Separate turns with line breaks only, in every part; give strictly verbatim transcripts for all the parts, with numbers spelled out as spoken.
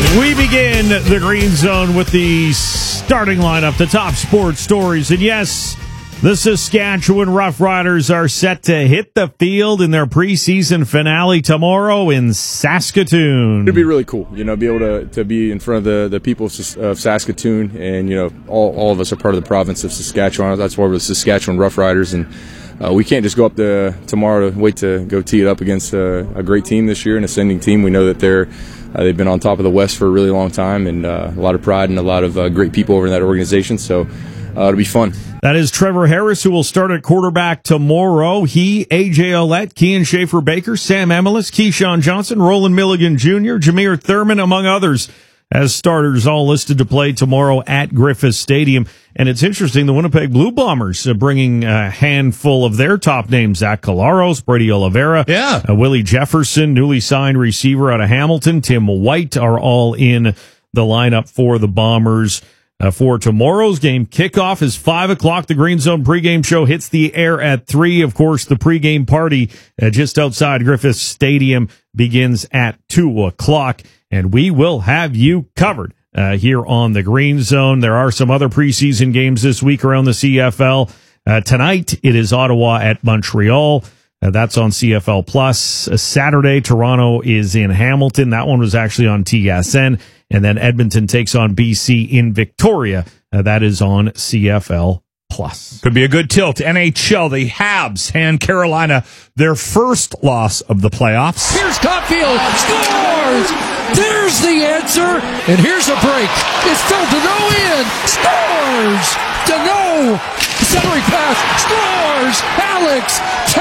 We begin the Green Zone with the starting lineup, the top sports stories. And yes, the Saskatchewan Roughriders are set to hit the field in their preseason finale tomorrow in Saskatoon.
It'd be really cool, you know, be able to, to be in front of the, the people of, of Saskatoon. And, you know, all, all of us are part of the province of Saskatchewan. That's why we're the Saskatchewan Roughriders. And uh, we can't just go up to, tomorrow to wait to go tee it up against a, a great team this year, an ascending team. We know that they're Uh, they've been on top of the West for a really long time, and uh, a lot of pride and a lot of uh, great people over in that organization, so uh, it'll be fun.
That is Trevor Harris, who will start at quarterback tomorrow. He, A J Ouellette, Kian Schaefer-Baker, Sam Emelis, Keyshawn Johnson, Roland Milligan Junior, Jameer Thurman, among others, as starters, all listed to play tomorrow at Griffith Stadium. And it's interesting, the Winnipeg Blue Bombers uh, bringing a handful of their top names, Zach Collaros, Brady Oliveira,
yeah.
uh, Willie Jefferson, newly signed receiver out of Hamilton, Tim White, are all in the lineup for the Bombers. Uh, for tomorrow's game, kickoff is five o'clock. The Green Zone pregame show hits the air at three. Of course, the pregame party uh, just outside Griffith Stadium begins at two o'clock. And we will have you covered uh, here on the Green Zone. There are some other preseason games this week around the C F L. Uh, tonight, it is Ottawa at Montreal. Uh, that's on C F L Plus. Uh, Saturday, Toronto is in Hamilton. That one was actually on T S N. And then Edmonton takes on B C in Victoria. Uh, that is on C F L Plus.
Could be a good tilt. N H L, the Habs hand Carolina their first loss of the playoffs.
Here's Caulfield, scores! There's the answer, and here's a break. It's Phil Deneau in, scores! Deneau, centering pass, scores! Alex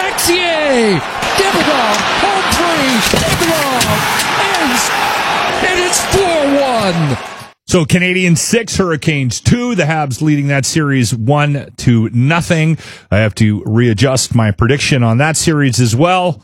Texier, Davidoff, home free, Davidoff, ends, and it's four one.
So Canadians six, Hurricanes two. The Habs leading that series one to nothing. I have to readjust my prediction on that series as well.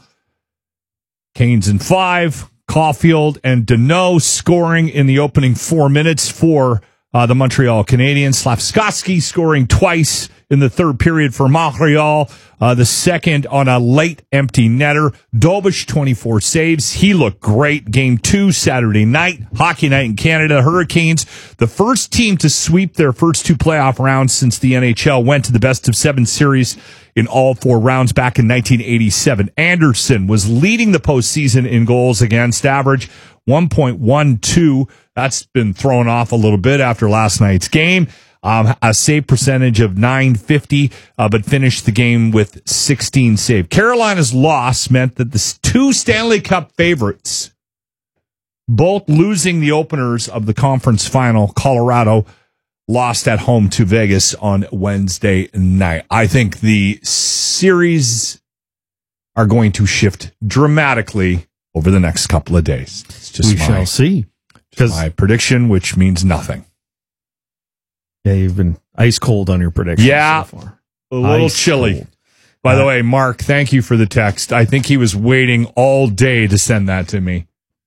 Canes in five. Caulfield and Deneau scoring in the opening four minutes for uh, the Montreal Canadiens. Slavkovsky scoring twice in the third period for Montreal. Uh, the second on a late empty netter. Dobish, twenty-four saves. He looked great. Game two, Saturday night. Hockey night in Canada. Hurricanes, the first team to sweep their first two playoff rounds since the N H L went to the best of seven series in all four rounds back in nineteen eighty-seven. Anderson was leading the postseason in goals against, average one point one two. That's been thrown off a little bit after last night's game. Um, a save percentage of nine fifty, uh, but finished the game with sixteen saves. Carolina's loss meant that the two Stanley Cup favorites, both losing the openers of the conference final, Colorado lost at home to Vegas on Wednesday night. I think the series are going to shift dramatically over the next couple of days. It's just
we
my,
shall see.
Just my prediction, which means nothing.
Yeah, you've been ice cold on your prediction
yeah,
so far.
A little
ice
chilly.
Cold.
By
uh,
the way, Mark, thank you for the text. I think he was waiting all day to send that to me.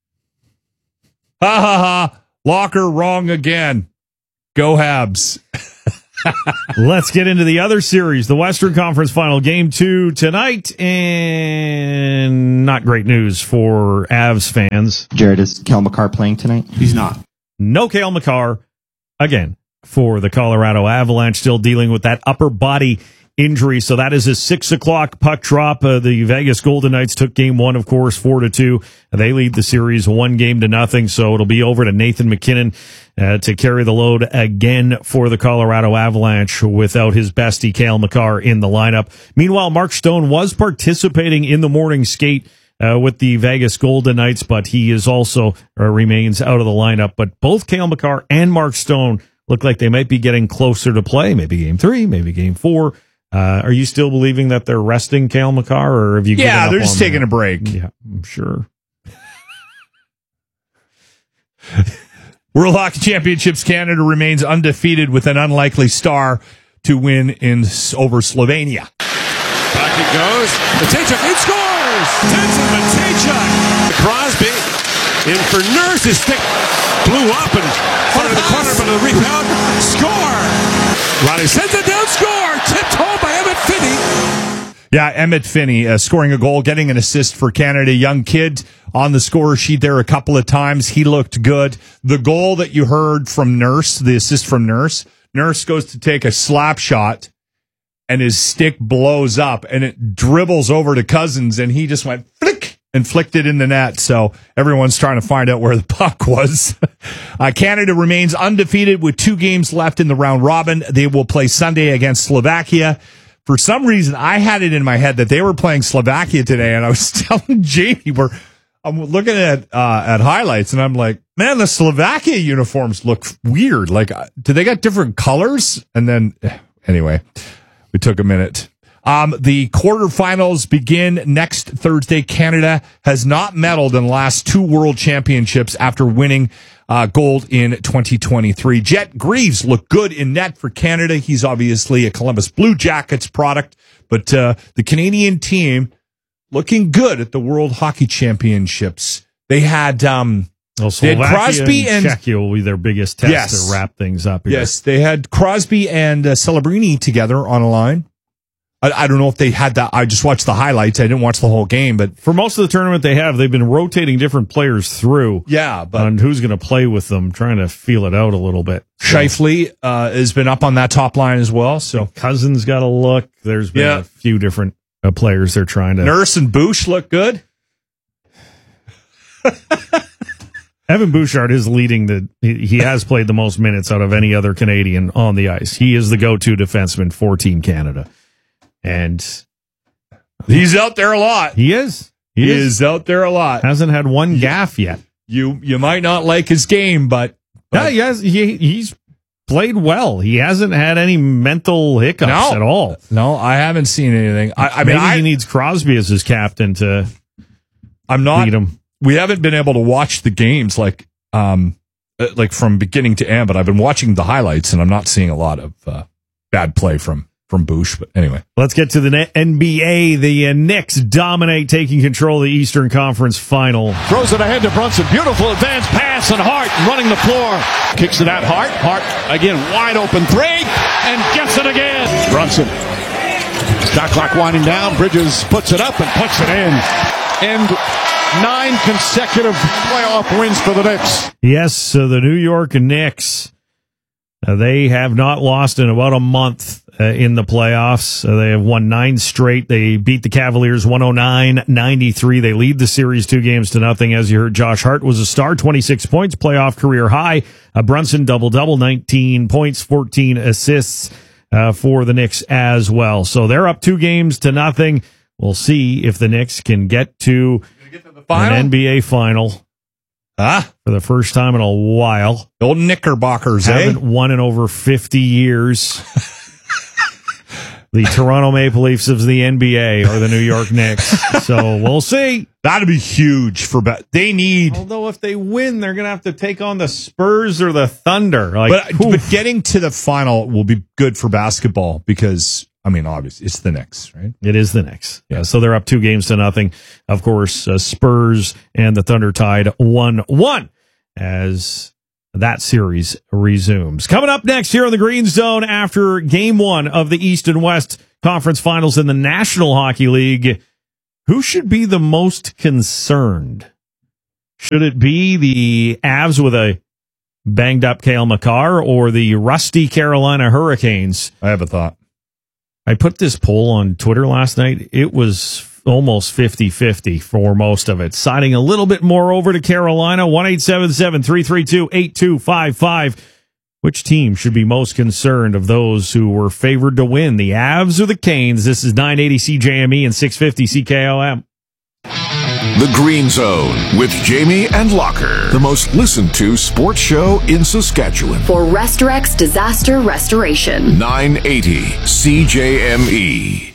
Ha ha ha. Locker wrong again. Go Habs.
Let's get into the other series, the Western Conference Final, Game two tonight, and not great news for Avs fans.
Jared, is Cale Makar playing tonight?
He's not.
No Cale Makar, again, for the Colorado Avalanche, still dealing with that upper body injury. So that is a six o'clock puck drop. Uh, the Vegas Golden Knights took game one, of course, four to two. They lead the series one game to nothing. So it'll be over to Nathan McKinnon uh, to carry the load again for the Colorado Avalanche without his bestie Cale Makar in the lineup. Meanwhile, Mark Stone was participating in the morning skate uh, with the Vegas Golden Knights, but he is also uh, remains out of the lineup. But both Cale Makar and Mark Stone look like they might be getting closer to play. Maybe game three, maybe game four. Uh, are you still believing that they're resting Cale Makar, or have you given
Yeah,
up
they're just
on
taking
that?
a break.
Yeah, I'm sure.
World Hockey Championships Canada remains undefeated with an unlikely star to win in over Slovenia.
Back it goes. Matejchuk, he scores! Denson Matejchuk. Crosby in for Nurse. His stick blew up and far to the corner, but the rebound. Score! Ronnie sends it down, score! Tipped home by Emmett Finney.
Yeah, Emmett Finney uh, scoring a goal, getting an assist for Canada. Young kid on the score sheet there a couple of times. He looked good. The goal that you heard from Nurse, the assist from Nurse, Nurse goes to take a slap shot, and his stick blows up, and it dribbles over to Cousins, and he just went flick and flicked it in the net. So everyone's trying to find out where the puck was. uh, Canada remains undefeated with two games left in the round robin. They will play Sunday against Slovakia. For some reason, I had it in my head that they were playing Slovakia today, and I was telling Jamie, we're, I'm looking at uh, at highlights, and I'm like, man, the Slovakia uniforms look weird. Like, do they got different colors? And then, anyway, we took a minute. Um, the quarterfinals begin next Thursday. Canada has not medaled in the last two World Championships after winning uh, gold in twenty twenty-three. Jet Greaves looked good in net for Canada. He's obviously a Columbus Blue Jackets product, but uh, the Canadian team looking good at the World Hockey Championships. They had, um,
well,
they had Crosby and,
and Czechia will be their biggest test
yes,
to wrap things up here.
Yes, they had Crosby and uh, Celebrini together on a line. I don't know if they had that. I just watched the highlights. I didn't watch the whole game, but
for most of the tournament they have, they've been rotating different players through.
Yeah, but
on who's going to play with them, trying to feel it out a little bit.
So, Scheifele uh, has been up on that top line as well. So
Cousins got a look. There's been yeah. a few different uh, players they're trying to.
Nurse and Bush look good.
Evan Bouchard is leading the. He has played the most minutes out of any other Canadian on the ice. He is the go-to defenseman for Team Canada. And
he's out there a lot.
He is.
He, he is. is out there a lot.
Hasn't had one gaff yet.
You you might not like his game, but, but
yeah, he has, he, he's played well. He hasn't had any mental hiccups
no,
at all.
No, I haven't seen anything. I, I
Maybe
mean, I,
he needs Crosby as his captain to.
I'm not.
Lead him.
We haven't been able to watch the games like um like from beginning to end, but I've been watching the highlights, and I'm not seeing a lot of uh, bad play from. From Bush, but anyway.
Let's get to the N B A. The uh, Knicks dominate, taking control of the Eastern Conference Final.
Throws it ahead to Brunson. Beautiful advance pass, and Hart running the floor. Kicks it out. Hart. Hart again, wide open three, and gets it again. Brunson. Shot clock winding down. Bridges puts it up and puts it in. And nine consecutive playoff wins for the Knicks.
Yes, so the New York Knicks. Uh, they have not lost in about a month uh, in the playoffs. Uh, they have won nine straight. They beat the Cavaliers one oh nine ninety-three. They lead the series two games to nothing. As you heard, Josh Hart was a star, twenty-six points, playoff career high. Uh, Brunson double-double, nineteen points, fourteen assists uh, for the Knicks as well. So they're up two games to nothing. We'll see if the Knicks can get to,
get to the
an N B A final.
Ah,
for the first time in a while.
The old Knickerbockers,
Haven't
eh?
won in over fifty years. The Toronto Maple Leafs of the N B A are the New York Knicks. So we'll see.
That'd be huge for ba- they need.
Although if they win, they're going to have to take on the Spurs or the Thunder. Like,
but, but getting to the final will be good for basketball because, I mean, obviously, it's the Knicks, right?
It is the Knicks. Yeah, so they're up two games to nothing. Of course, uh, Spurs and the Thunder tied one one as that series resumes. Coming up next here on the Green Zone after game one of the East and West Conference Finals in the National Hockey League, who should be the most concerned? Should it be the Avs with a banged up Cale Makar or the rusty Carolina Hurricanes?
I have a thought.
I put this poll on Twitter last night. It was almost fifty-fifty for most of it. Siding a little bit more over to Carolina. one eight seven seven, three three two, eight two five five. Which team should be most concerned of those who were favored to win? The Avs or the Canes? This is nine eighty C J M E and six fifty C K O M.
The Green Zone with Jamie and Locker, the most listened to sports show in Saskatchewan.
For Restorex Disaster Restoration.
nine eighty C J M E.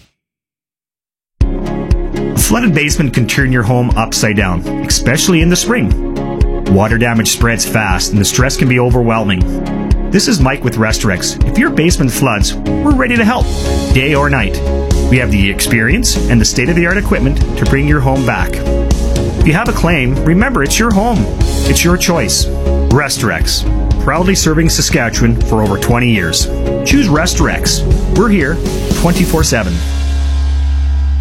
A flooded basement can turn your home upside down, especially in the spring. Water damage spreads fast and the stress can be overwhelming. This is Mike with Restorex. If your basement floods, we're ready to help, day or night. We have the experience and the state-of-the-art equipment to bring your home back. If you have a claim, remember it's your home. It's your choice. Restorex, proudly serving Saskatchewan for over twenty years. Choose Restorex. We're here twenty-four seven.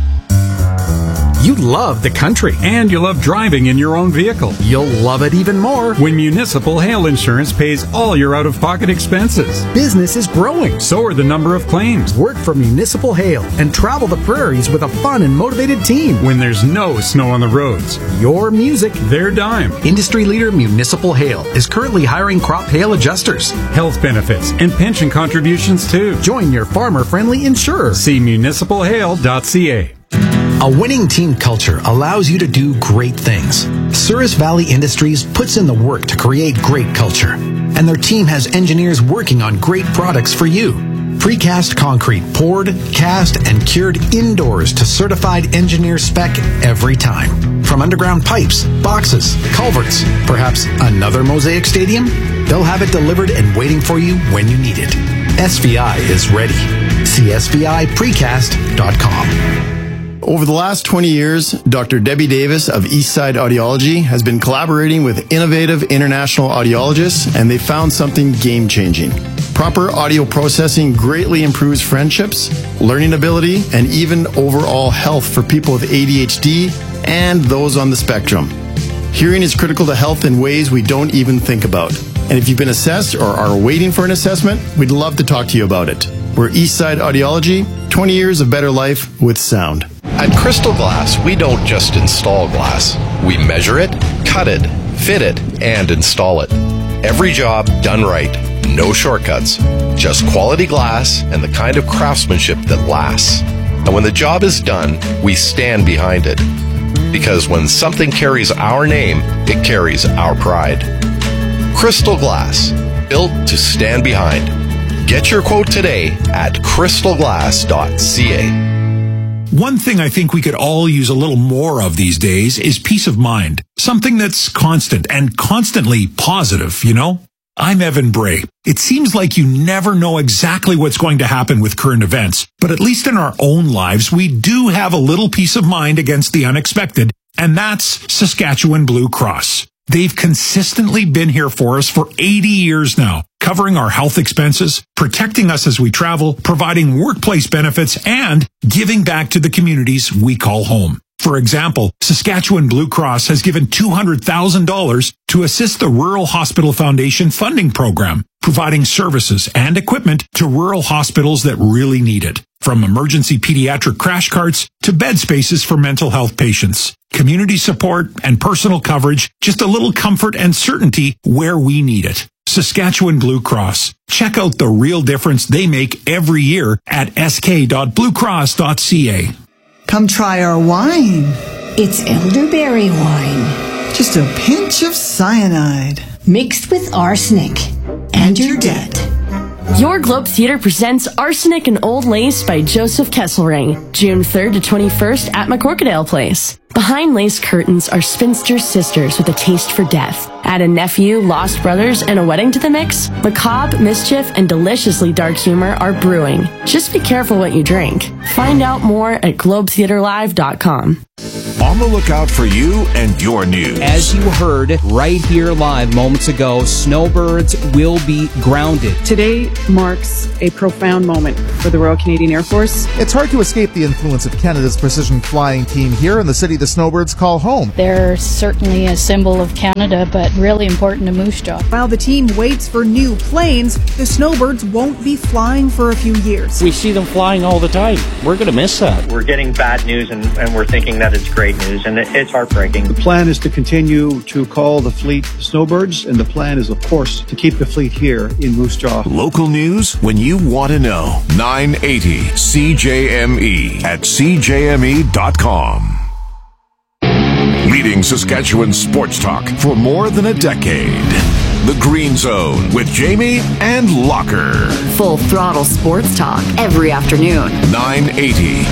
You love the country.
And you love driving in your own vehicle.
You'll love it even more
when Municipal Hail Insurance pays all your out-of-pocket expenses.
Business is growing.
So are the number of claims.
Work for Municipal Hail and travel the prairies with a fun and motivated team.
When there's no snow on the roads.
Your music,
their dime.
Industry leader Municipal Hail is currently hiring crop hail adjusters.
Health benefits and pension contributions too.
Join your farmer-friendly insurer.
See municipal hail dot c a.
A winning team culture allows you to do great things. Souris Valley Industries puts in the work to create great culture, and their team has engineers working on great products for you. Precast concrete poured, cast, and cured indoors to certified engineer spec every time. From underground pipes, boxes, culverts, perhaps another Mosaic Stadium? They'll have it delivered and waiting for you when you need it. S V I is ready. See S V I precast dot com.
Over the last twenty years, Doctor Debbie Davis of Eastside Audiology has been collaborating with innovative international audiologists, and they found something game-changing. Proper audio processing greatly improves friendships, learning ability, and even overall health for people with A D H D and those on the spectrum. Hearing is critical to health in ways we don't even think about. And if you've been assessed or are waiting for an assessment, we'd love to talk to you about it. We're Eastside Audiology, twenty years of better life with sound.
At Crystal Glass, we don't just install glass. We measure it, cut it, fit it, and install it. Every job done right. No shortcuts. Just quality glass and the kind of craftsmanship that lasts. And when the job is done, we stand behind it. Because when something carries our name, it carries our pride. Crystal Glass, built to stand behind. Get your quote today at crystal glass dot c a.
One thing I think we could all use a little more of these days is peace of mind. Something that's constant and constantly positive, you know? I'm Evan Bray. It seems like you never know exactly what's going to happen with current events, but at least in our own lives, we do have a little peace of mind against the unexpected, and that's Saskatchewan Blue Cross. They've consistently been here for us for eighty years now, covering our health expenses, protecting us as we travel, providing workplace benefits, and giving back to the communities we call home. For example, Saskatchewan Blue Cross has given two hundred thousand dollars to assist the Rural Hospital Foundation funding program, providing services and equipment to rural hospitals that really need it. From emergency pediatric crash carts to bed spaces for mental health patients. Community support and personal coverage, just a little comfort and certainty where we need it. Saskatchewan Blue Cross. Check out the real difference they make every year at s k dot blue cross dot c a.
Come try our wine.
It's elderberry wine.
Just a pinch of cyanide.
Mixed with arsenic. And you're dead.
Your Globe Theatre presents Arsenic and Old Lace by Joseph Kesselring, June third to twenty-first at McCorkadale Place. Behind lace curtains are spinster sisters with a taste for death. Add a nephew, lost brothers, and a wedding to the mix? Macabre, mischief, and deliciously dark humor are brewing. Just be careful what you drink. Find out more at globe theatre live dot com.
On the lookout for you and your news.
As you heard right here live moments ago, snowbirds will be grounded.
Today marks a profound moment for the Royal Canadian Air Force.
It's hard to escape the influence of Canada's precision flying team here in the city the snowbirds call home.
They're certainly a symbol of Canada, but really important to Moose Jaw.
While the team waits for new planes, the snowbirds won't be flying for a few years.
We see them flying all the time. We're going to miss that.
We're getting bad news, and, and we're thinking that it's great news, and it, it's heartbreaking.
The plan is to continue to call the fleet the snowbirds, and the plan is, of course, to keep the fleet here in Moose Jaw.
Local news when you want to know. nine eighty C J M E at c j m e dot com. Leading Saskatchewan sports talk for more than a decade. The Green Zone with Jamie and Locker.
Full throttle sports talk every afternoon.
nine eighty